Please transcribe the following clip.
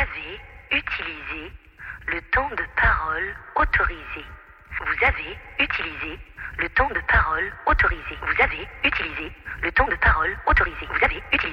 avez utilisé le temps de parole autorisé. Vous avez utilisé le temps de parole autorisé. Vous avez utilisé le temps de parole autorisé. Vous avez utilisé